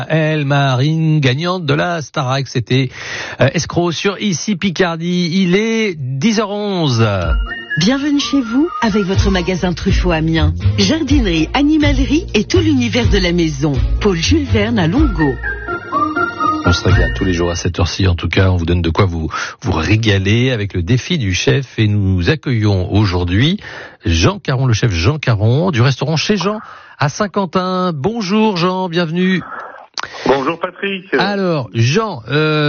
Elle, Marine, gagnante de la Starac, c'était Escroc sur Ici Picardie. Il est 10h11. Bienvenue chez vous avec votre magasin Truffaut Amiens. Jardinerie, animalerie et tout l'univers de la maison. Paul Jules Verne à Longo. On se régale tous les jours à cette heure-ci. En tout cas, on vous donne de quoi vous régaler avec le défi du chef. Et nous accueillons aujourd'hui Jean Caron, le chef Jean Caron du restaurant Chez Jean à Saint-Quentin. Bonjour Jean, bienvenue. Bonjour Patrick. Alors Jean,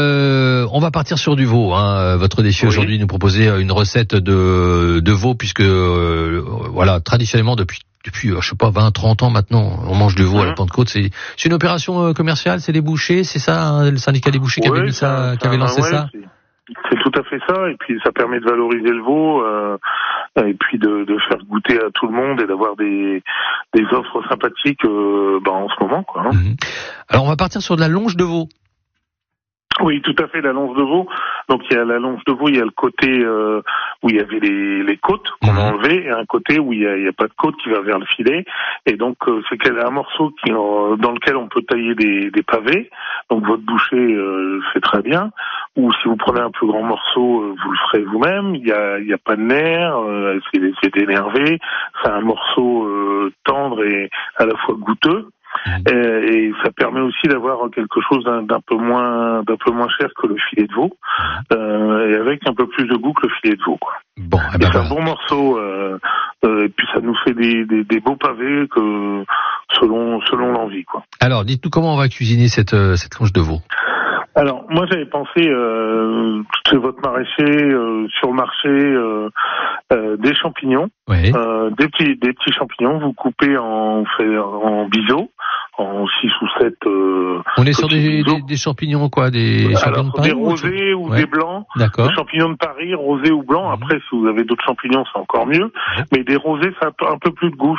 on va partir sur du veau. Votre défi aujourd'hui, nous proposer une recette de veau puisque voilà, traditionnellement depuis je sais pas 20-30 ans maintenant, on mange du veau à la Pentecôte. C'est une opération commerciale, c'est les bouchers, c'est ça, le syndicat des bouchers qui avait mis ça, qui avait lancé ça. C'est tout à fait ça, et puis ça permet de valoriser le veau, et puis de faire goûter à tout le monde et d'avoir des offres sympathiques en ce moment, quoi. Alors on va partir sur de la longe de veau. Oui, tout à fait, la longe de veau. Donc il y a la longe de veau, il y a le côté où il y avait les côtes qu'on a enlevées, et un côté où il y a pas de côte qui va vers le filet. Et donc c'est un morceau dans lequel on peut tailler des pavés. Donc votre boucher le fait très bien. Ou si vous prenez un plus grand morceau, vous le ferez vous-même. Il y a pas de nerfs, c'est énervé. C'est un morceau tendre et à la fois goûteux. Et ça permet aussi d'avoir quelque chose d'un peu moins cher que le filet de veau, et avec un peu plus de goût que le filet de veau, quoi. Bon, c'est un bon morceau, et puis ça nous fait des beaux pavés que selon l'envie, quoi. Alors, dites-nous comment on va cuisiner cette longe de veau. Alors, moi j'avais pensé, chez votre maraîcher, sur le marché, des champignons, des petits champignons, vous coupez en biseaux, en 6 ou 7. On est sur des champignons quoi, des champignons de Paris, des rosés ou des blancs. D'accord. Des champignons de Paris, rosés ou blancs. Après, si vous avez d'autres champignons, c'est encore mieux. Mais des rosés, ça a un peu plus de goût.